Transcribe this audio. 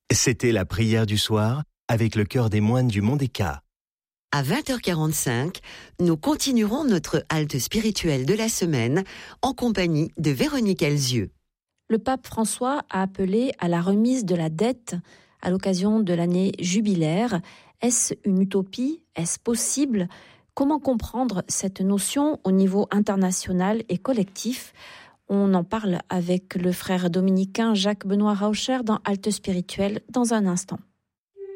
C'était la prière du soir avec le chœur des moines du Mont des Cats. À 20h45, nous continuerons notre halte spirituelle de la semaine en compagnie de Véronique Elzieux. Le pape François a appelé à la remise de la dette à l'occasion de l'année jubilaire. Est-ce une utopie ? Est-ce possible ? Comment comprendre cette notion au niveau international et collectif ? On en parle avec le frère dominicain Jacques-Benoît Raucher dans Halte spirituelle dans un instant.